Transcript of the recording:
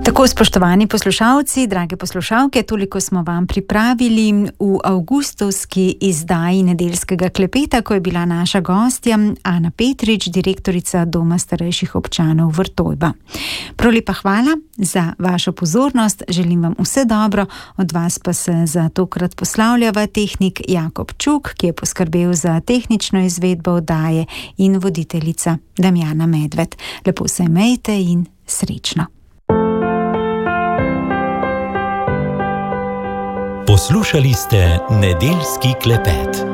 Tako, spoštovani poslušalci, drage poslušalke, toliko smo vam pripravili v avgustovski izdaji Nedeljskega klepeta, ko je bila naša gostja Ana Petrič, direktorica Doma starejših občanov Vrtojba. Prav lepa hvala za vašo pozornost, želim vam vse dobro, od vas pa se za tokrat poslavljava tehnik Jakob Čuk, ki je poskrbel za tehnično izvedbo oddaje, in voditeljica Damjana Medved. Lepo se imejte in srečno. Poslušali ste Nedeljski klepet.